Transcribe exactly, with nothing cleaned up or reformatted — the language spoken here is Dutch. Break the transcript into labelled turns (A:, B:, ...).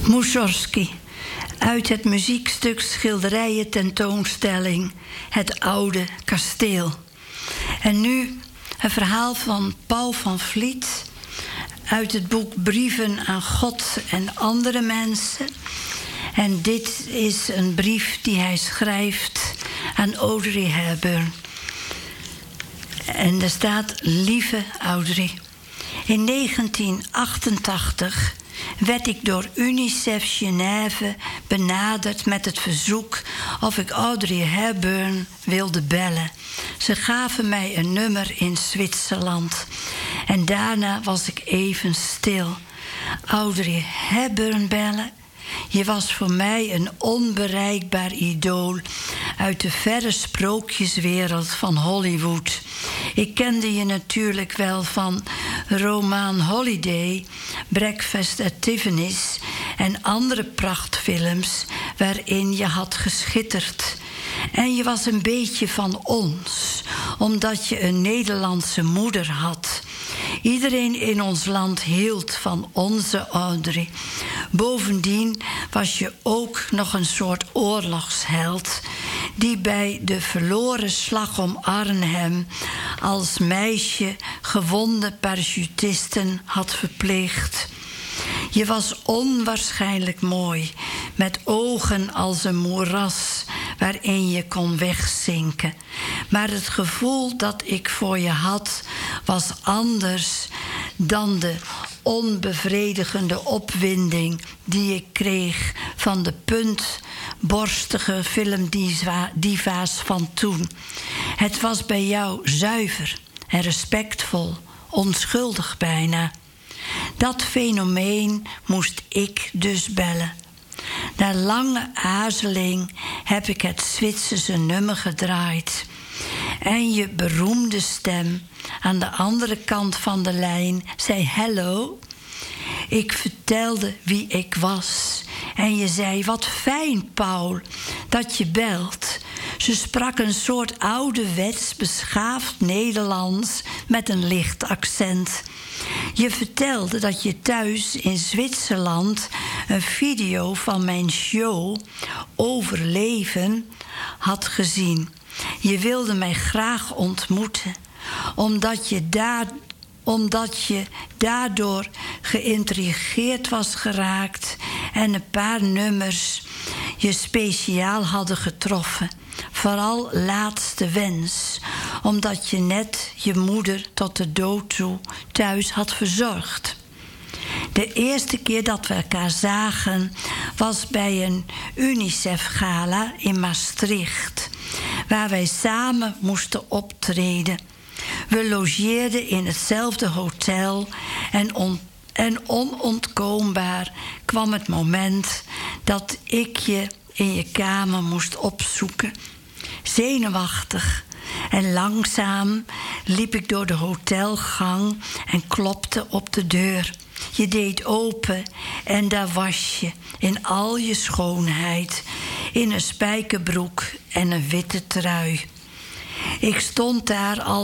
A: Mussorgsky, uit het muziekstuk Schilderijen tentoonstelling Het Oude Kasteel. En nu een verhaal van Paul van Vliet uit het boek Brieven aan God en andere mensen. En dit is een brief die hij schrijft aan Audrey Hepburn. En er staat: Lieve Audrey, in negentien achtentachtig werd ik door UNICEF Genève benaderd met het verzoek of ik Audrey Hepburn wilde bellen. Ze gaven mij een nummer in Zwitserland. En daarna was ik even stil. Audrey Hepburn bellen? Je was voor mij een onbereikbaar idool uit de verre sprookjeswereld van Hollywood. Ik kende je natuurlijk wel van Roman Holiday, Breakfast at Tiffany's en andere prachtfilms waarin je had geschitterd. En je was een beetje van ons, omdat je een Nederlandse moeder had. Iedereen in ons land hield van onze Audrey. Bovendien was je ook nog een soort oorlogsheld die bij de verloren slag om Arnhem als meisje gewonde parachutisten had verpleegd. Je was onwaarschijnlijk mooi, met ogen als een moeras waarin je kon wegzinken. Maar het gevoel dat ik voor je had was anders dan de onbevredigende opwinding die ik kreeg van de puntborstige filmdiva's van toen. Het was bij jou zuiver en respectvol, onschuldig bijna. Dat fenomeen moest ik dus bellen. Na lange aarzeling heb ik het Zwitserse nummer gedraaid. En je beroemde stem aan de andere kant van de lijn zei hello. Ik vertelde wie ik was. En je zei, wat fijn, Paul, dat je belt. Ze sprak een soort ouderwets beschaafd Nederlands met een licht accent. Je vertelde dat je thuis in Zwitserland een video van mijn show Overleven had gezien. Je wilde mij graag ontmoeten, omdat je, daar, omdat je daardoor geïntrigeerd was geraakt en een paar nummers je speciaal hadden getroffen. Vooral Laatste Wens, omdat je net je moeder tot de dood toe thuis had verzorgd. De eerste keer dat we elkaar zagen was bij een UNICEF-gala in Maastricht, waar wij samen moesten optreden. We logeerden in hetzelfde hotel en, on- en onontkoombaar kwam het moment dat ik je in je kamer moest opzoeken. Zenuwachtig en langzaam liep ik door de hotelgang en klopte op de deur. Je deed open en daar was je in al je schoonheid, in een spijkerbroek en een witte trui. Ik stond daar als